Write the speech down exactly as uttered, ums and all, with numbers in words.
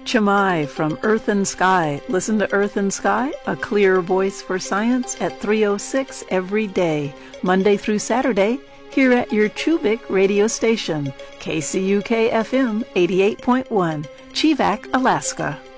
Chamai from Earth and Sky. Listen to Earth and Sky, a clear voice for science at three oh six every day, Monday through Saturday, here at your Chubik radio station, K C U K F M eighty-eight point one, Chivak, Alaska.